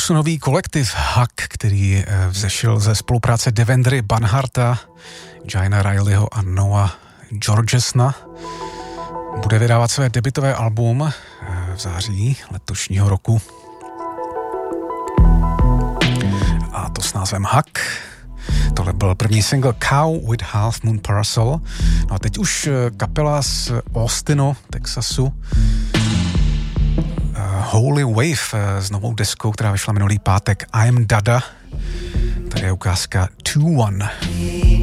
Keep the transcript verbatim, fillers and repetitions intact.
bluesnový kolektiv Hak, který vzešel ze spolupráce Devendry Banharta, Giana Rileyho a Noah Georgesna, bude vydávat své debutové album v září letošního roku. A to s názvem Hak. Tohle byl první single Cow with Half Moon Parasol. No a teď už kapela z Austinu, Texasu, Holy Wave s novou deskou, která vyšla minulý pátek, I'm Dada. Tady je ukázka two one.